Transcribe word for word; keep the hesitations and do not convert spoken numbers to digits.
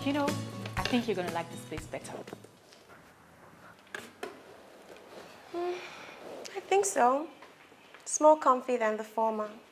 you know, I think you're gonna like this place better. Mm, I think so. It's more comfy than the former.